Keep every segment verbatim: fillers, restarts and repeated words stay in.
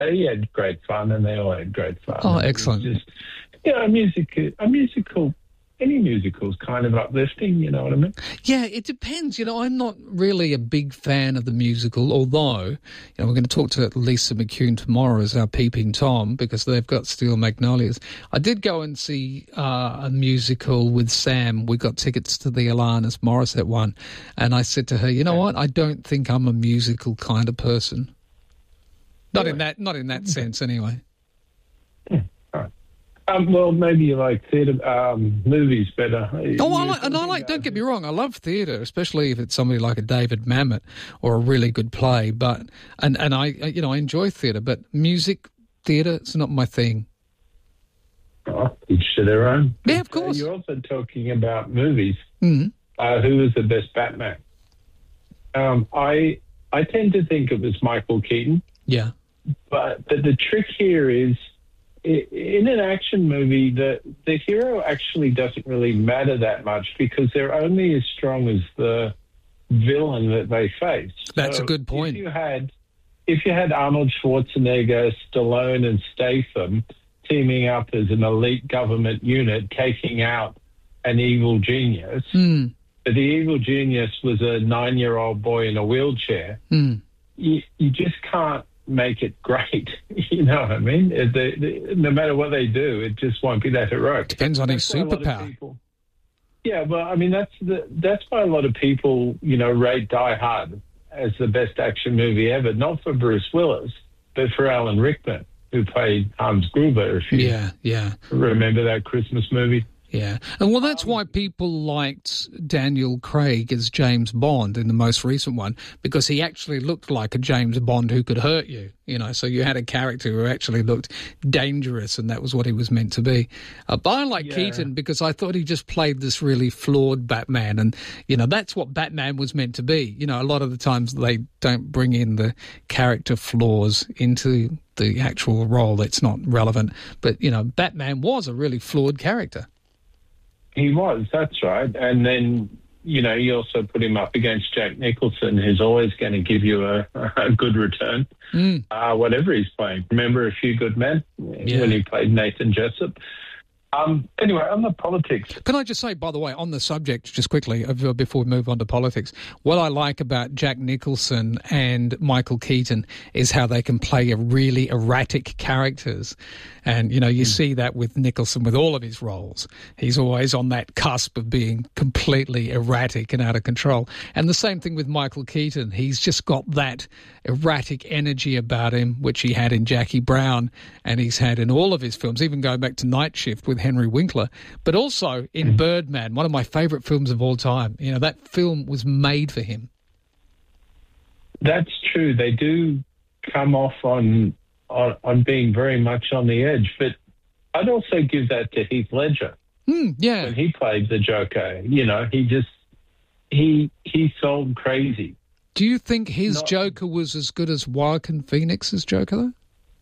he had great fun, and they all had great fun. Oh, And it was excellent. Just, you know, a music, a musical, any musical's kind of uplifting, you know what I mean? Yeah, it depends. You know, I'm not really a big fan of the musical, although, you know, we're going to talk to Lisa McCune tomorrow as our Peeping Tom because they've got Steel Magnolias. I did go and see uh, a musical with Sam. We got tickets to the Alanis Morissette one, and I said to her, you know what, I don't think I'm a musical kind of person. Not in that, not in that sense, anyway. Yeah. All right. Um, well, maybe you like theatre um, movies better. Oh, I like, and I like. Don't get me wrong. I love theatre, especially if it's somebody like a David Mamet or a really good play. But and and I, you know, I enjoy theatre, but music, theatre, it's not my thing. Oh, each to their own. Yeah, of course. Uh, you're also talking about movies. Mm-hmm. Uh, who was the best Batman? Um, I I tend to think it was Michael Keaton. Yeah. But, but the trick here is, in an action movie, the, the hero actually doesn't really matter that much because they're only as strong as the villain that they face. That's so a good point. If you had, if you had Arnold Schwarzenegger, Stallone, and Statham teaming up as an elite government unit taking out an evil genius, mm. but the evil genius was a nine-year-old boy in a wheelchair, mm. you, you just can't make it great. You know what I mean? The, the, no matter what they do, it just won't be that heroic. Depends on his That's why a lot of superpower. people- Yeah, well, I mean, that's the, that's why a lot of people, you know, rate Die Hard as the best action movie ever, not for Bruce Willis, but for Alan Rickman, who played Hans Gruber, if you Yeah, yeah. remember that Christmas movie. Yeah. And well, that's why people liked Daniel Craig as James Bond in the most recent one, because he actually looked like a James Bond who could hurt you, you know, so you had a character who actually looked dangerous, and that was what he was meant to be. Uh, but I like Yeah. Keaton because I thought he just played this really flawed Batman, and, you know, that's what Batman was meant to be. You know, a lot of the times they don't bring in the character flaws into the actual role. It's not relevant. But, you know, Batman was a really flawed character. He was, that's right. And then, you know, you also put him up against Jack Nicholson, who's always going to give you a, a good return, Mm. uh, whatever he's playing. Remember A Few Good Men Yeah. when he played Nathan Jessup? Um, anyway, on the politics. Can I just say, by the way, on the subject, just quickly, uh, before we move on to politics, what I like about Jack Nicholson and Michael Keaton is how they can play a really erratic characters. And, you know, you mm. see that with Nicholson with all of his roles. He's always on that cusp of being completely erratic and out of control. And the same thing with Michael Keaton. He's just got that erratic energy about him, which he had in Jackie Brown, and he's had in all of his films, even going back to Night Shift with Henry Winkler, but also in Birdman, one of my favourite films of all time. You know, that film was made for him. That's true. They do come off on, on on being very much on the edge, but I'd also give that to Heath Ledger. Mm, yeah. When he played the Joker, you know, he just, he he sold crazy. Do you think his Not, Joker was as good as Joaquin Phoenix's Joker, though?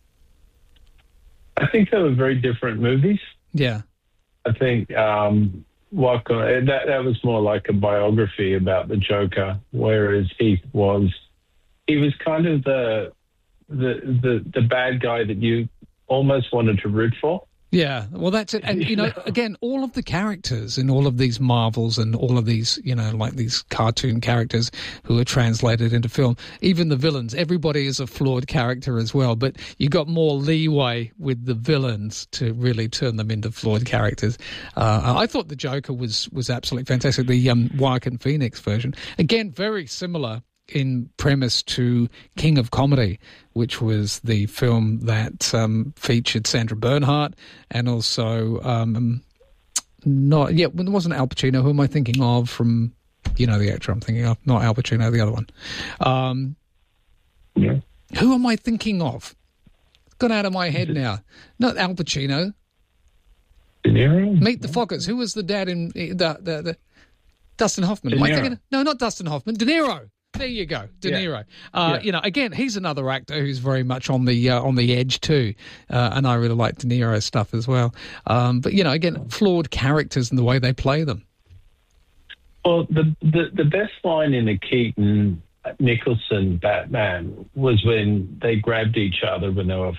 I think they were very different movies. Yeah. I think um, Joaquin, that, that was more like a biography about the Joker, whereas Heath was, he was kind of the, the, the, the bad guy that you almost wanted to root for. Yeah, well, that's it. And, you know, again, all of the characters in all of these Marvels and all of these, you know, like these cartoon characters who are translated into film, even the villains, everybody is a flawed character as well. But you got more leeway with the villains to really turn them into flawed characters. Uh, I thought the Joker was, was absolutely fantastic. The um, Joaquin Phoenix version, again, very similar in premise to King of Comedy, which was the film that um, featured Sandra Bernhardt and also um, not yeah, it wasn't Al Pacino. Who am I thinking of from, you know, the actor I'm thinking of? Not Al Pacino, the other one. Um, yeah. Who am I thinking of? It's gone out of my head now. Not Al Pacino. De Niro? Meet the Fockers. Who was the dad in the the, the Dustin Hoffman? De Am I Niro. thinking? No, not Dustin Hoffman. De Niro. There you go, De Yeah. Niro. Uh, Yeah. You know, again, he's another actor who's very much on the uh, on the edge too, uh, and I really like De Niro's stuff as well. Um, but you know, again, flawed characters and the way they play them. Well, the, the the best line in a Keaton Nicholson Batman was when they grabbed each other when they were